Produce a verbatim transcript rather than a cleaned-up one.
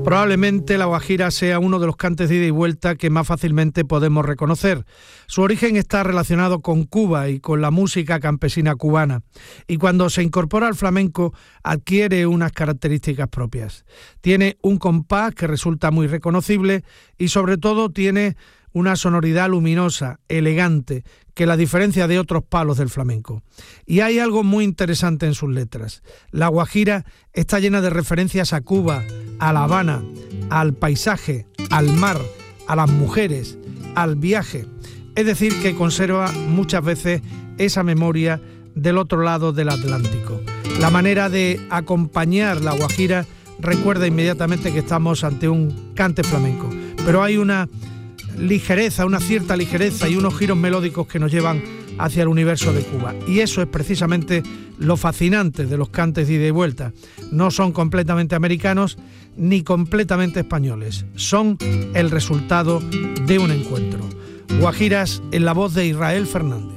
Probablemente la guajira sea uno de los cantes de ida y vuelta que más fácilmente podemos reconocer. Su origen está relacionado con Cuba y con la música campesina cubana, y cuando se incorpora al flamenco adquiere unas características propias. Tiene un compás que resulta muy reconocible y sobre todo tiene una sonoridad luminosa, elegante, que la diferencia de otros palos del flamenco. Y hay algo muy interesante en sus letras. La guajira está llena de referencias a Cuba, a La Habana, al paisaje, al mar, a las mujeres, al viaje. Es decir, que conserva muchas veces esa memoria del otro lado del Atlántico. La manera de acompañar la guajira recuerda inmediatamente que estamos ante un cante flamenco, pero hay una ligereza, una cierta ligereza y unos giros melódicos que nos llevan hacia el universo de Cuba. Y eso es precisamente lo fascinante de los cantes de ida y vuelta. No son completamente americanos ni completamente españoles. Son el resultado de un encuentro. Guajiras en la voz de Israel Fernández.